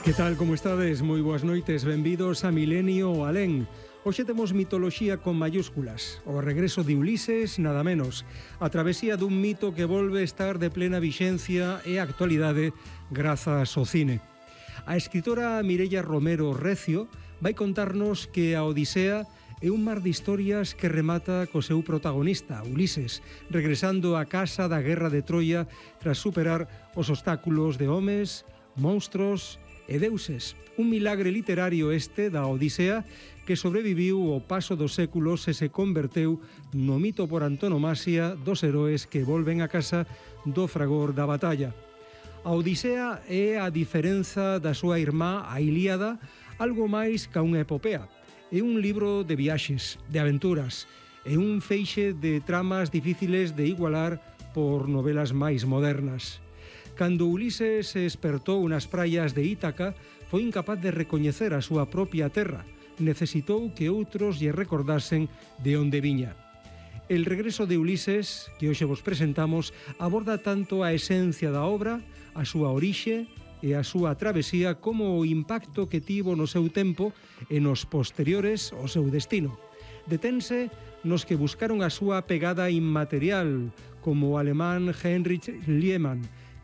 Que tal, como estades? Moi boas noites, benvidos a Milenio Alén. Hoxe temos mitoloxía con mayúsculas, o regreso de Ulises, nada menos, a travesía dun mito que volve estar de plena vixencia e actualidade grazas ao cine. A escritora Mireia Romero Recio vai contarnos que a Odisea é un mar de historias que remata co seu protagonista, Ulises, regresando á casa da Guerra de Troia tras superar os obstáculos de homes, monstros e deuses. Un milagre literario este da Odisea que sobreviviu ao paso dos séculos e se converteu no mito por antonomasia dos heróis que volven a casa do fragor da batalla. A Odisea é, a diferenza da súa irmá, a Ilíada, algo máis ca unha epopea. É un libro de viaxes, de aventuras, é un feixe de tramas difíciles de igualar por novelas máis modernas. Cando Ulises se espertou nas praias de Ítaca, foi incapaz de recoñecer a súa propia terra. Necesitou que outros lle recordasen de onde viña. El regreso de Ulises, que hoxe vos presentamos, aborda tanto a esencia da obra, a súa orixe e a súa travesía como o impacto que tivo no seu tempo e nos posteriores ao seu destino. Detense nos que buscaron a súa pegada inmaterial, como o alemán Heinrich Lehmann,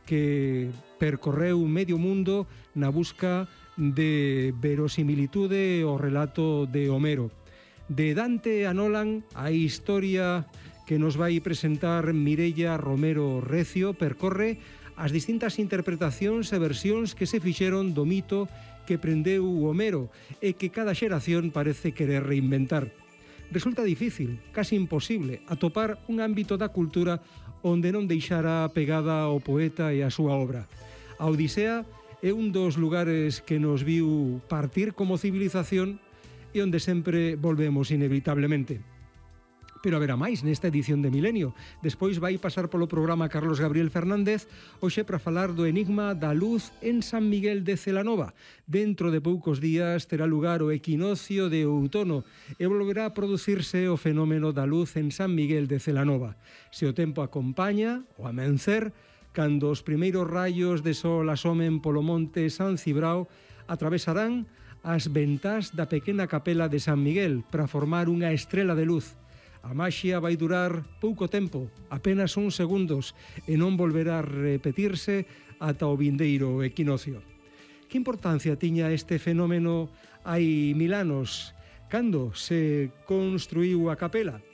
que percorreu medio mundo na busca de verosimilitude ao relato de Homero. De Dante a Nolan, a historia que nos vai presentar Mireia Romero Recio percorre as distintas interpretacións e versións que se fixeron do mito que prendeu Homero e que cada xeración parece querer reinventar. Resulta difícil, casi imposible, atopar un ámbito da cultura onde non deixara pegada ao poeta e a súa obra. A Odisea é un dos lugares que nos viu partir como civilización e onde sempre volvemos inevitablemente. Pero haberá máis nesta edición de Milenio. Despois vai pasar polo programa Carlos Gabriel Fernández, hoxe para falar do enigma da luz en San Miguel de Celanova. Dentro de poucos días terá lugar o equinoccio de outono e volverá a producirse o fenómeno da luz en San Miguel de Celanova. Se o tempo acompaña, o amencer, cando os primeiros raios de sol asomen polo monte San Cibrao, atravesarán as ventás da pequena capela de San Miguel para formar unha estrela de luz. A maxia vai durar pouco tempo, apenas uns segundos, e non volverá a repetirse ata o vindeiro equinoccio. Que importancia tiña este fenómeno hai 1000 anos? Cando se construíu a capela?